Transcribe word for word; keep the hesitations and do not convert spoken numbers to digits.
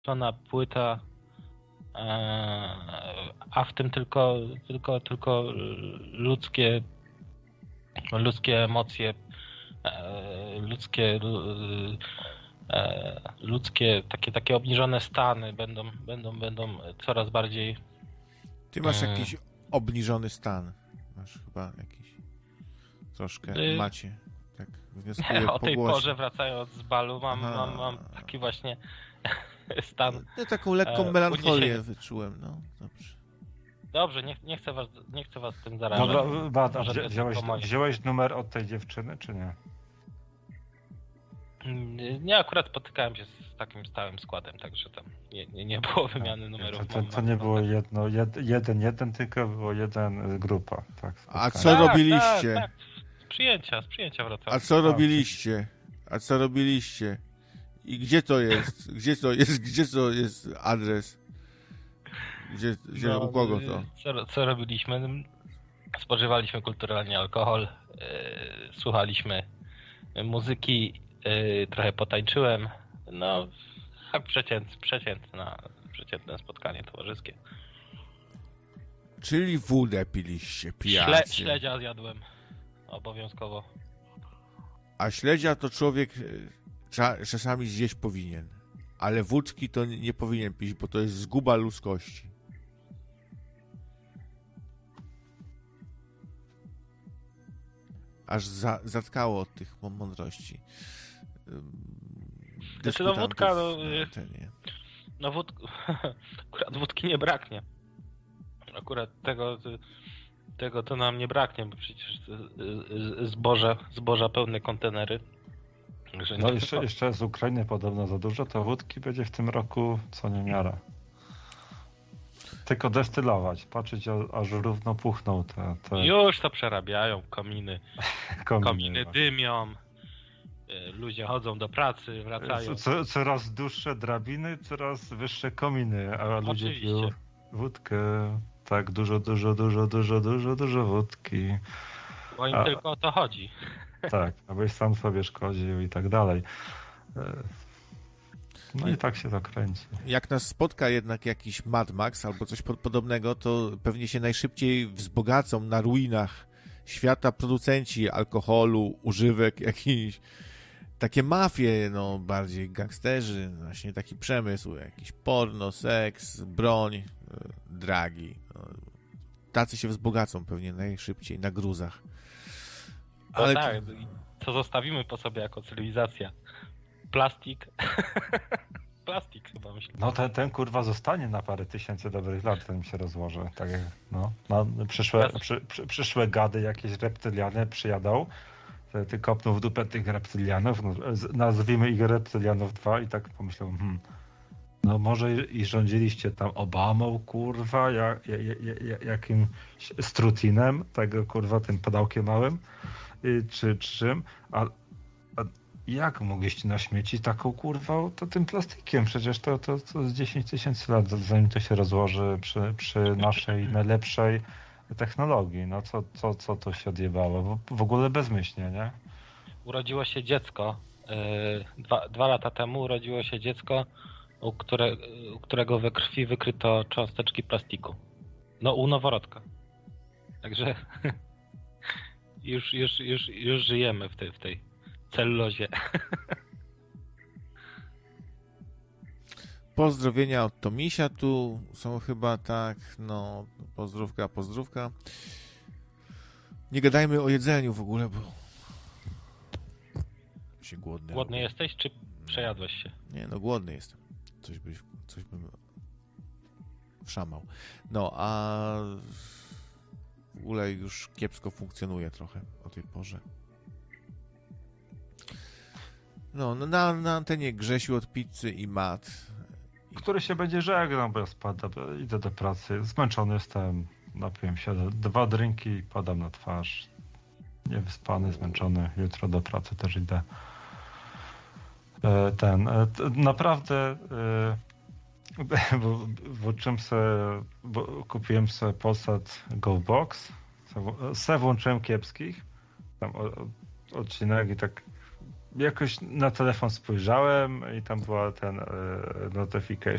żona płyta, a w tym tylko, tylko, tylko ludzkie, ludzkie emocje, ludzkie, ludzkie takie, takie obniżone stany będą, będą, będą coraz bardziej. Ty masz jakiś obniżony stan. Masz chyba jakiś troszkę y... macie. Tak wnioskuję o po tej głosie. porze wracając z balu mam, mam, mam taki właśnie stan. No, taką lekką e, melancholię uniesienia. wyczułem, no dobrze. Dobrze, nie, nie, chcę was, nie chcę was tym zarażać. Dobra, Bada, Może wzi- to wziąłeś, tylko moje. wziąłeś numer od tej dziewczyny, czy nie? Nie, akurat spotykałem się z takim stałym składem, także tam nie, nie, nie było wymiany numerów. To, to, Mam- to mam nie było kontakt. jedno, jed, jeden, jeden, tylko było jeden grupa. Tak, A spotkanie. co Tak, robiliście? Tak, tak. Z przyjęcia, z przyjęcia wracałem. A co robiliście? A co robiliście? I gdzie to jest? Gdzie to jest? Gdzie to jest adres? Gdzie, gdzie No, u kogo to? Co, co robiliśmy? Spożywaliśmy kulturalnie alkohol, yy, słuchaliśmy muzyki, yy, trochę potańczyłem. No, tak przeciętne, przeciętne, przeciętne spotkanie towarzyskie. Czyli wódę piliście, Śle, pijacy. śledzia zjadłem obowiązkowo. A śledzia to człowiek cza, czasami zjeść powinien. Ale wódki to nie, nie powinien pić, bo to jest zguba ludzkości. Aż za, zatkało od tych mądrości. Znaczy, no wódka, no, na antenie. no wód... akurat wódki nie braknie. Akurat tego, tego to nam nie braknie, bo przecież zboże, zboża pełne kontenery. Także No nie... jeszcze, jeszcze z Ukrainy podobno za dużo, to wódki będzie w tym roku co niemiara. Tylko destylować, patrzeć aż równo puchną te, te Już to przerabiają, kominy, kominy. kominy dymią, ludzie chodzą do pracy, wracają. Co, coraz dłuższe drabiny, coraz wyższe kominy, a ludzie piją wódkę. Tak, dużo, dużo, dużo, dużo, dużo, dużo wódki. Bo im a, tylko o to chodzi. Tak, abyś sam sobie szkodził i tak dalej. No i tak się to kręci. Jak nas spotka jednak jakiś Mad Max albo coś podobnego, to pewnie się najszybciej wzbogacą na ruinach świata producenci alkoholu, używek, jakiś takie mafie, no bardziej gangsterzy, właśnie taki przemysł, jakiś porno, seks, broń, dragi. No, tacy się wzbogacą pewnie najszybciej na gruzach. Ale tak, co zostawimy po sobie jako cywilizacja? Plastik. Plastik chyba myślę. No ten, ten kurwa zostanie na parę tysięcy dobrych lat, ten się rozłoży. Tak jak no, no przyszłe, przy, przy, przyszłe gady jakieś reptyliany przyjadą. Ty kopnął w dupę tych reptylianów, no, nazwijmy ich reptylianów dwa i tak pomyślą, hmm, no może i rządziliście tam Obamą, kurwa, jak, jak, jak, jakimś strutinem, tego kurwa, tym pedałkiem małym, czy, czy czym, a, a jak mogliście naśmiecić taką kurwą, to tym plastikiem, przecież to, to, to z dziesięć tysięcy lat, zanim to się rozłoży przy, przy naszej najlepszej technologii, no co, co, co to się odjebało? W, w ogóle bezmyślnie, nie? Urodziło się dziecko, yy, dwa, dwa lata temu urodziło się dziecko, u, które, u którego we krwi wykryto cząsteczki plastiku. No u noworodka. Także już, już, już, już żyjemy w tej, w tej cellulozie. Pozdrowienia od Tomisia tu są chyba, tak, no, pozdrówka, pozdrówka. Nie gadajmy o jedzeniu w ogóle, bo się głodny Głodny robię. jesteś, czy przejadłeś się? Nie, no głodny jestem. Coś, byś, coś bym wszamał. No, a w ogóle już kiepsko funkcjonuje trochę o tej porze. No, na, na antenie Grzesiu od Pizzy i Mat. Który się będzie żegnał, bo ja spadam, idę do pracy, zmęczony jestem, napiłem się dwa drinki i padam na twarz. Niewyspany, zmęczony, jutro do pracy też idę. Ten, naprawdę włączyłem sobie, bo kupiłem sobie Polsat GoBox, se włączyłem kiepskich, tam odcinek i tak jakoś na telefon spojrzałem i tam była ten y, notification,